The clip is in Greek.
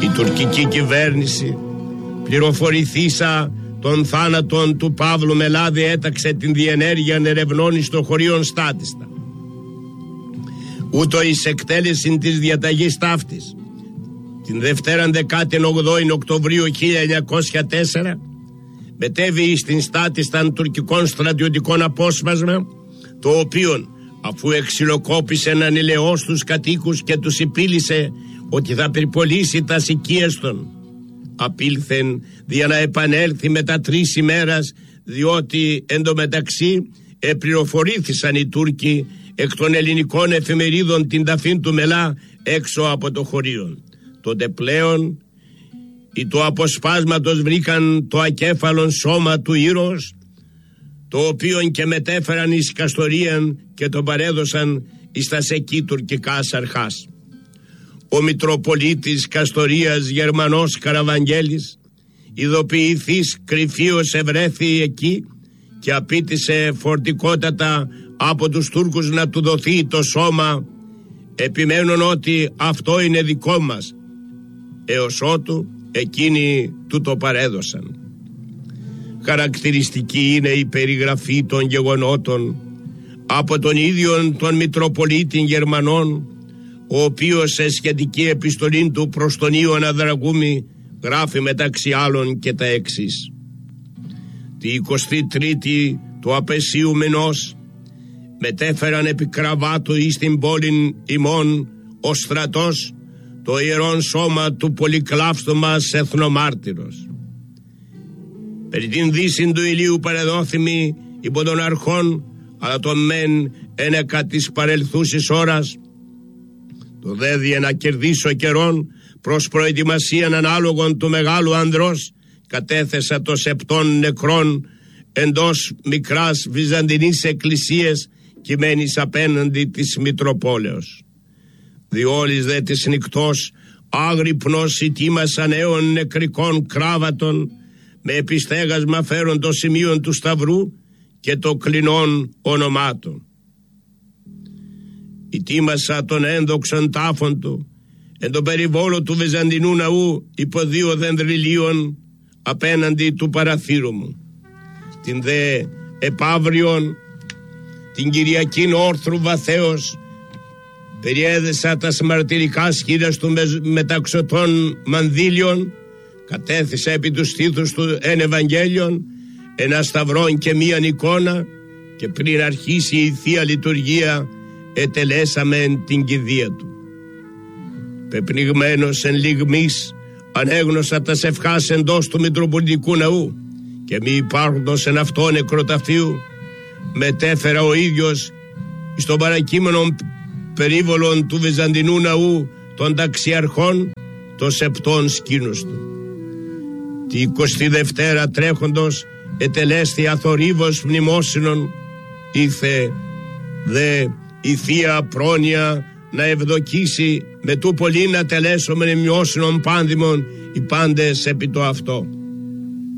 τουρκική κυβέρνηση, πληροφορηθήσα τον θάνατον του Παύλου Μελάδη, έταξε την διενέργεια ερευνών εις το χωρίον στάτιστα. Ούτω εις εκτέλεση της διαταγής ταύτης την Δευτέραν 18 Οκτωβρίου 1904 μετέβη εις την στάτισταν τουρκικών στρατιωτικών απόσπασμα, το οποίον αφού εξυλοκόπησε έναν ηλαιός τους κατοίκους και τους υπήλυσε ότι θα περιπολίσει τα οικίες των, απήλθεν για να επανέλθει μετά 3 ημέρας, διότι εντωμεταξύ επληροφορήθησαν οι Τούρκοι εκ των ελληνικών εφημερίδων την ταφήν του Μελά έξω από το χωρίο. Τότε πλέον οι του αποσπάσματος βρήκαν το ακέφαλον σώμα του ήρωος, το οποίον και μετέφεραν εις Καστορίαν και τον παρέδωσαν εις τα σεκή τουρκικάς αρχάς. Ο Μητροπολίτης Καστορίας Γερμανός Καραβαγγέλης, ειδοποιηθής κρυφίος, ευρέθη εκεί και απίτησε φορτικότατα από τους Τούρκους να του δοθεί το σώμα, επιμένουν ότι αυτό είναι δικό μας, έως ότου εκείνοι του το παρέδωσαν. Χαρακτηριστική είναι η περιγραφή των γεγονότων από τον ίδιο τον Μητροπολίτη Γερμανών, ο οποίος σε σχετική επιστολή του προς τον Ιωάννα Δραγούμη γράφει μεταξύ άλλων και τα εξής: τη 23η του απεσίου μηνός μετέφεραν επί κραβάτου εις την πόλην ημών ο στρατός το ιερόν σώμα του πολυκλάφτου μας εθνομάρτυρος. Περί την δύση του ηλίου παρεδόθημη υπό των αρχών, αλλά το μεν ένεκα της παρελθούσης ώρας, το δέδι να κερδίσω καιρόν προς προετοιμασίαν ανάλογων του μεγάλου ανδρός, κατέθεσα το σεπτών νεκρών εντός μικράς βυζαντινής εκκλησίας κειμένης απέναντι της Μητροπόλεως. Διόλης δε της νυκτός άγρυπνος ητήμασαν αίων νεκρικών κράβατων, με επιστέγασμα φέρον το σημείο του σταυρού και το κλινών ονομάτων. Ητήμασα τον ένδοξον τάφον του εν τον περιβόλο του Βυζαντινού ναού υπό 2 δενδριλίων απέναντι του παραθύρου μου. Την δε επαύριον την Κυριακήν όρθρου βαθέως περιέδεσα τα μαρτυρικά σχήδας του μεταξωτών μανδύλιων, κατέθεσα επί του στήθους του εν Ευαγγέλιον ένα σταυρόν και μίαν εικόνα, και πριν αρχίσει η Θεία Λειτουργία ετελέσαμε την κηδεία του. Πεπνιγμένος εν λιγμής ανέγνωσα τα σευχάς εντός του Μητροπολιτικού Ναού και μη υπάρχοντος εν αυτό νεκροταφείου μετέφερα ο ίδιος στον παρακείμενο περίβολον του Βυζαντινού Ναού των ταξιαρχών το σεπτών σκήνους του. Τη 22η τρέχοντος ετελέσθη αθορύβος μνημόσυνον, ήρθε δε η Θεία Πρόνοια να ευδοκίσει με του πολύ να τελέσομεν μνημόσυνον πάνδημον οι πάντες επί το αυτό.